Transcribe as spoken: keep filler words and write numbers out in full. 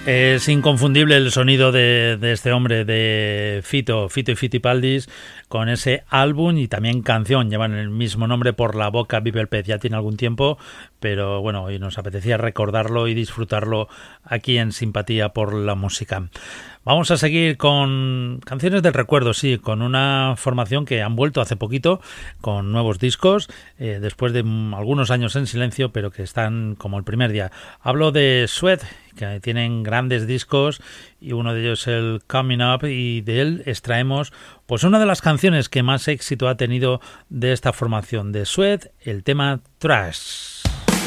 Es inconfundible el sonido de, de este hombre, de Fito, Fito y Fitipaldis, con ese álbum y también canción. Llevan el mismo nombre, Por la boca vive el pez. Ya tiene algún tiempo, pero bueno, hoy nos apetecía recordarlo y disfrutarlo aquí en Simpatía por la Música. Vamos a seguir con canciones del recuerdo, sí, con una formación que han vuelto hace poquito con nuevos discos, eh, después de algunos años en silencio, pero que están como el primer día. Hablo de Sweat, que tienen grandes discos y uno de ellos es el Coming Up, y de él extraemos pues una de las canciones que más éxito ha tenido de esta formación de Sweat, el tema Trash.